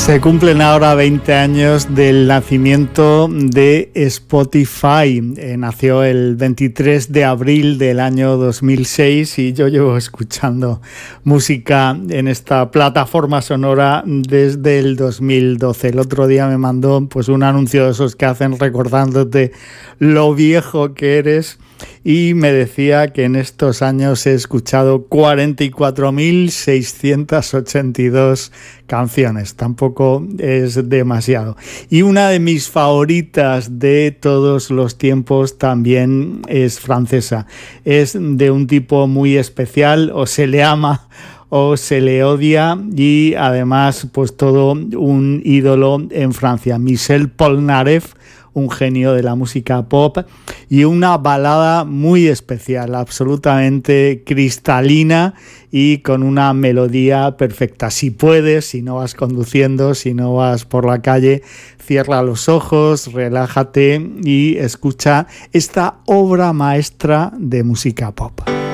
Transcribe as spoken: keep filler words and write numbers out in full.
Se cumplen ahora veinte años del nacimiento de Spotify. Eh, nació el veintitrés de abril del año dos mil seis y yo llevo escuchando música en esta plataforma sonora desde el dos mil doce. El otro día me mandó pues un anuncio de esos que hacen recordándote lo viejo que eres y me decía que en estos años he escuchado cuarenta y cuatro mil seiscientas ochenta y dos canciones. Tampoco es demasiado. Y una de mis favoritas de todos los tiempos también es francesa. Es de un tipo muy especial, o se le ama o se le odia, y además pues todo un ídolo en Francia. Michel Polnareff, un genio de la música pop, y una balada muy especial, absolutamente cristalina y con una melodía perfecta. Si puedes, si no vas conduciendo, si no vas por la calle, cierra los ojos, relájate y escucha esta obra maestra de música pop.